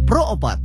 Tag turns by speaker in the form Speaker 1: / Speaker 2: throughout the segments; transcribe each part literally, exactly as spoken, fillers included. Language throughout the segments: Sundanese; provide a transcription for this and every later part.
Speaker 1: Pro Opat.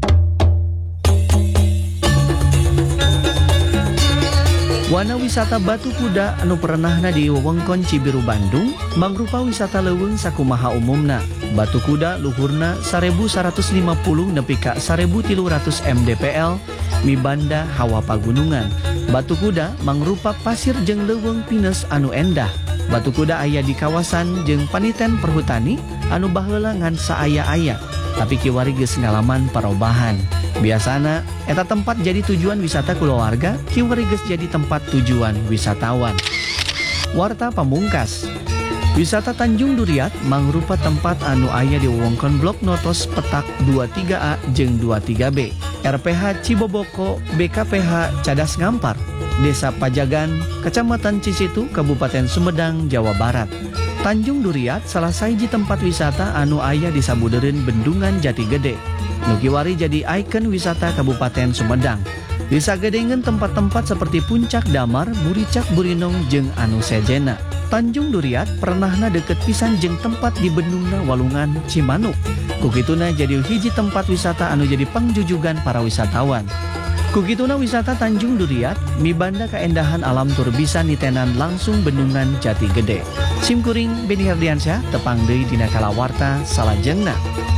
Speaker 1: Wana wisata Batu Kuda anu perenahna di wewengkon Cibiru Bandung mangrupa wisata leuweung sakumaha umumna. Batu Kuda luhurna seribu seratus lima puluh nepi ka seribu tilu ratus mdpl mibanda hawa pagunungan. Batu Kuda mangrupa pasir jeung leuweung pines anu endah. Batu Kuda aya di kawasan jeung paniten perhutani anu baheula ngan saaya-aya, tapi kiwari geus ngalaman parobahan. Biasana eta tempat jadi tujuan wisata keluarga, kiwari geus jadi tempat tujuan wisatawan. Warta pamungkas. Wisata Tanjung Duriat mangrupa tempat anu aya di wewengkon Blok Notos petak dua puluh tiga A jeung dua puluh tiga B, R P H Ciboboko, B K P H Cadas Ngampar, Desa Pajagan, Kecamatan Cicitu, Kabupaten Sumedang, Jawa Barat. Tanjung Duriat salah sahiji tempat wisata anu aya di sabudeureun Bendungan Jati Gede. Nukiwari jadi ikon wisata Kabupaten Sumedang. Disagedengeun tempat-tempat seperti Puncak Damar, Buricak Burinong jeung anu sejena. Tanjung Duriat pernahna deket pisan jeung tempat di Bendungna Walungan Cimanuk. Kukituna jadi hiji tempat wisata anu jadi pangjujugan para wisatawan. Kukituna wisata Tanjung Duriat mibanda kaendahan alam tur bisa nitenan langsung Bendungan Jati Gede. Simkuring Beni Herdiansyah tepang deui dina kalawarta salajengna.